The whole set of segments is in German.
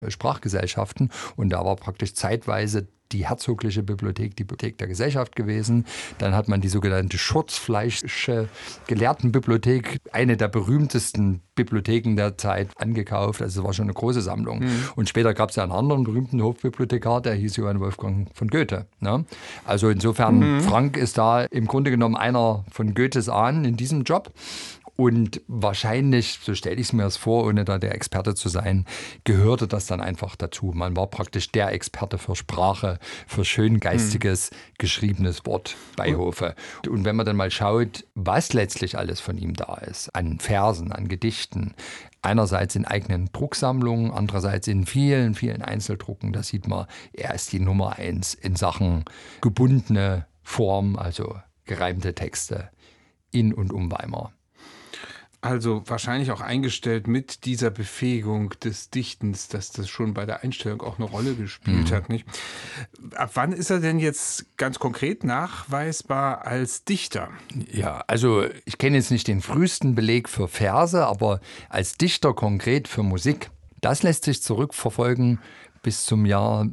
Sprachgesellschaften. Und da war praktisch zeitweise die herzogliche Bibliothek, die Bibliothek der Gesellschaft gewesen. Dann hat man die sogenannte Schurzfleischsche Gelehrtenbibliothek, eine der berühmtesten Bibliotheken der Zeit, angekauft. Also es war schon eine große Sammlung. Und später gab es ja einen anderen berühmten Hofbibliothekar, der hieß Johann Wolfgang von Goethe. Ne? Also insofern, Frank ist da im Grunde genommen einer von Goethes Ahnen in diesem Job. Und wahrscheinlich, so stelle ich es mir das vor, ohne da der Experte zu sein, gehörte das dann einfach dazu. Man war praktisch der Experte für Sprache, für schöngeistiges, geschriebenes Wort bei Hofe. Und wenn man dann mal schaut, was letztlich alles von ihm da ist, an Versen, an Gedichten, einerseits in eigenen Drucksammlungen, andererseits in vielen, vielen Einzeldrucken, da sieht man, er ist die Nummer 1 in Sachen gebundene Form, also gereimte Texte in und um Weimar. Also wahrscheinlich auch eingestellt mit dieser Befähigung des Dichtens, dass das schon bei der Einstellung auch eine Rolle gespielt hat, nicht? Ab wann ist er denn jetzt ganz konkret nachweisbar als Dichter? Ja, also ich kenne jetzt nicht den frühesten Beleg für Verse, aber als Dichter konkret für Musik, das lässt sich zurückverfolgen bis zum Jahr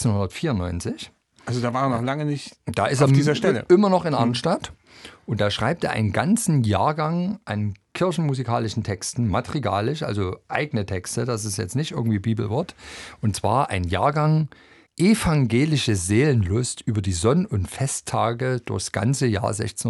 1694. Also da war er noch lange nicht da ist auf er dieser Stelle. Immer noch in Arnstadt. Und da schreibt er einen ganzen Jahrgang an kirchenmusikalischen Texten, madrigalisch, also eigene Texte, das ist jetzt nicht irgendwie Bibelwort. Und zwar ein Jahrgang evangelische Seelenlust über die Sonn- und Festtage durchs ganze Jahr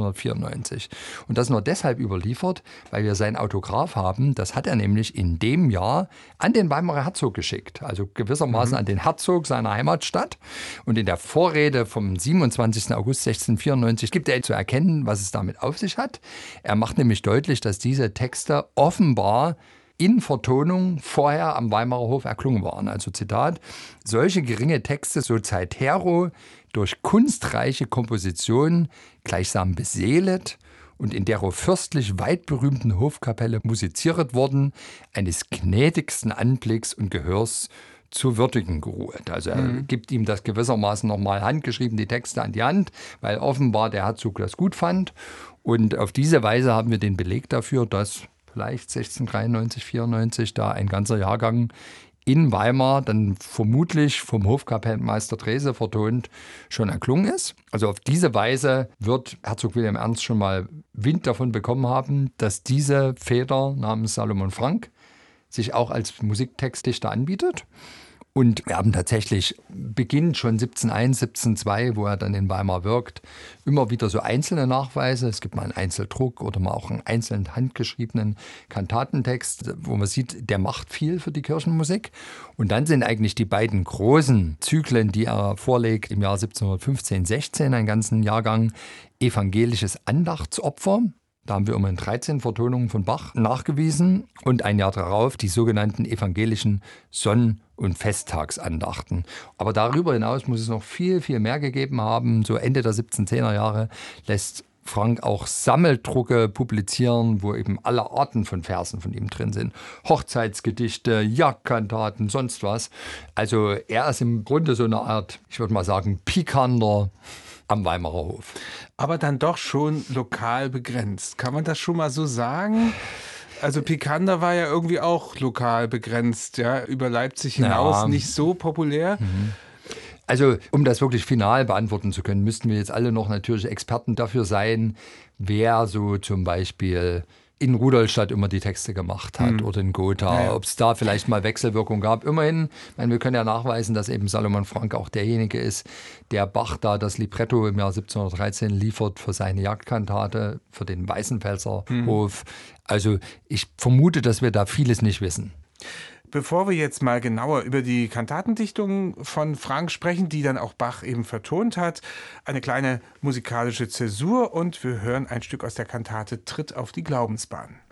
1694. Und das nur deshalb überliefert, weil wir sein Autograph haben. Das hat er nämlich in dem Jahr an den Weimarer Herzog geschickt. Also gewissermaßen an den Herzog seiner Heimatstadt. Und in der Vorrede vom 27. August 1694 gibt er zu erkennen, was es damit auf sich hat. Er macht nämlich deutlich, dass diese Texte offenbar in Vertonung vorher am Weimarer Hof erklungen waren. Also Zitat, solche geringe Texte, so zeithero, durch kunstreiche Kompositionen gleichsam beseelet und in dero fürstlich weit berühmten Hofkapelle musizieret worden, eines gnädigsten Anblicks und Gehörs zu würdigen geruht. Also er gibt ihm das gewissermaßen nochmal handgeschrieben, die Texte an die Hand, weil offenbar der Herzog das gut fand. Und auf diese Weise haben wir den Beleg dafür, dass vielleicht 1693, 94 da ein ganzer Jahrgang in Weimar, dann vermutlich vom Hofkapellmeister Drese vertont, schon erklungen ist. Also auf diese Weise wird Herzog Wilhelm Ernst schon mal Wind davon bekommen haben, dass diese Feder namens Salomon Frank sich auch als Musiktextdichter anbietet. Und wir haben tatsächlich, beginnt schon 1701, 1702, wo er dann in Weimar wirkt, immer wieder so einzelne Nachweise. Es gibt mal einen Einzeldruck oder mal auch einen einzelnen handgeschriebenen Kantatentext, wo man sieht, der macht viel für die Kirchenmusik. Und dann sind eigentlich die beiden großen Zyklen, die er vorlegt, im Jahr 1715, 16, einen ganzen Jahrgang, evangelisches Andachtsopfer. Da haben wir immerhin 13 Vertonungen von Bach nachgewiesen und ein Jahr darauf die sogenannten evangelischen Sonn- und Festtagsandachten. Aber darüber hinaus muss es noch viel, viel mehr gegeben haben. So Ende der 1710er Jahre lässt Frank auch Sammeldrucke publizieren, wo eben alle Arten von Versen von ihm drin sind. Hochzeitsgedichte, Jagdkantaten, sonst was. Also er ist im Grunde so eine Art, ich würde mal sagen, Pikander am Weimarer Hof. Aber dann doch schon lokal begrenzt. Kann man das schon mal so sagen? Also Picander war ja irgendwie auch lokal begrenzt, ja, über Leipzig hinaus nicht so populär. Also um das wirklich final beantworten zu können, müssten wir jetzt alle noch natürlich Experten dafür sein, wer so zum Beispiel in Rudolstadt immer die Texte gemacht hat oder in Gotha, ob es da vielleicht mal Wechselwirkung gab. Immerhin, wir können ja nachweisen, dass eben Salomon Frank auch derjenige ist, der Bach da das Libretto im Jahr 1713 liefert für seine Jagdkantate, für den Weißenfelser Hof. Also ich vermute, dass wir da vieles nicht wissen. Bevor wir jetzt mal genauer über die Kantatendichtung von Frank sprechen, die dann auch Bach eben vertont hat, eine kleine musikalische Zäsur und wir hören ein Stück aus der Kantate Tritt auf die Glaubensbahn.